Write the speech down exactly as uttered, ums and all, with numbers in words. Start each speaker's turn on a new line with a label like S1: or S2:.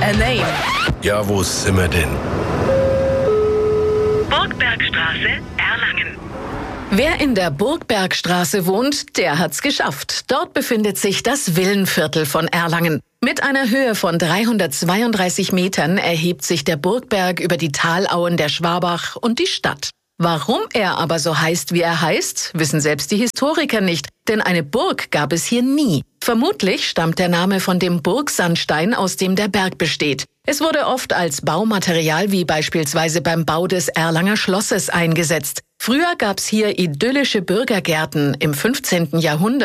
S1: A name.
S2: Ja, wo sind wir denn?
S3: Burgbergstraße, Erlangen.
S1: Wer in der Burgbergstraße wohnt, der hat's geschafft. Dort befindet sich das Villenviertel von Erlangen. Mit einer Höhe von dreihundertzweiunddreißig Metern erhebt sich der Burgberg über die Talauen der Schwabach und die Stadt. Warum er aber so heißt, wie er heißt, wissen selbst die Historiker nicht, denn eine Burg gab es hier nie. Vermutlich stammt der Name von dem Burgsandstein, aus dem der Berg besteht. Es wurde oft als Baumaterial wie beispielsweise beim Bau des Erlanger Schlosses eingesetzt. Früher gab's hier idyllische Bürgergärten. Im fünfzehnten Jahrhundert